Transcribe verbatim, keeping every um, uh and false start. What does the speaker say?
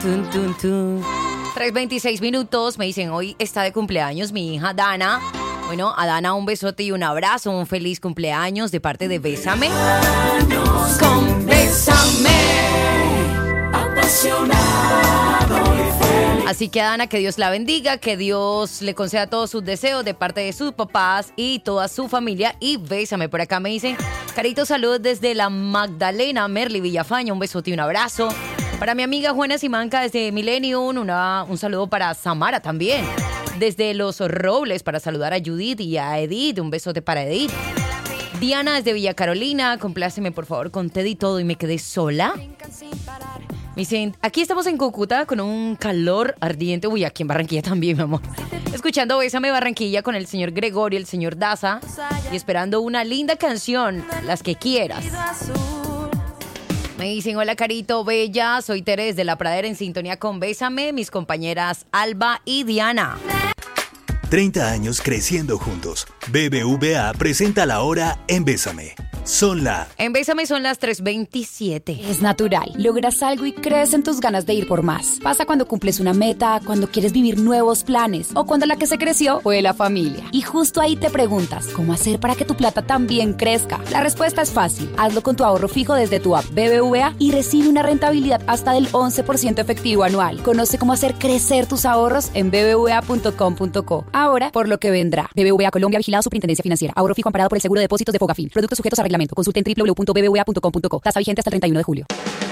Tun, tun, tun. tres veintiséis minutos, me dicen, hoy está de cumpleaños mi hija Dana. Bueno, a Dana un besote y un abrazo, un feliz cumpleaños de parte de Bésame. Con Bésame. Apasionado y feliz. Así que a Dana, que Dios la bendiga, que Dios le conceda todos sus deseos de parte de sus papás y toda su familia. Y Bésame, por acá me dicen, Carito, salud desde la Magdalena, Merly Villafaña, un besote y un abrazo. Para mi amiga Juana Simanca desde Millennium, una, un saludo para Samara también. Desde Los Robles, para saludar a Judith y a Edith, un besote para Edith. Diana desde Villa Carolina, compláceme por favor con Ted y todo y me quedé sola. Me dicen, aquí estamos en Cúcuta con un calor ardiente. Uy, aquí en Barranquilla también, mi amor. Escuchando Bésame Barranquilla con el señor Gregorio, el señor Daza. Y esperando una linda canción, las que quieras. Me dicen, hola Carito, bella, soy Terés de La Pradera en sintonía con Bésame, mis compañeras Alba y Diana. treinta años creciendo juntos. B B V A presenta la hora en Bésame. Son la... En Bésame son las tres veintisiete. Es natural. Logras algo y crees en tus ganas de ir por más. Pasa cuando cumples una meta, cuando quieres vivir nuevos planes o cuando la que se creció fue la familia. Y justo ahí te preguntas, ¿cómo hacer para que tu plata también crezca? La respuesta es fácil. Hazlo con tu ahorro fijo desde tu app B B V A y recibe una rentabilidad hasta del once por ciento efectivo anual. Conoce cómo hacer crecer tus ahorros en b b v a punto com punto co. Ahora, por lo que vendrá. B B V A Colombia, vigilado Superintendencia Financiera. Ahorro fijo amparado por el Seguro de Depósitos de Fogafín. Productos sujetos a reglamento. Consulte en w w w punto b b v a punto com punto co. Tasa vigente hasta el treinta y uno de julio.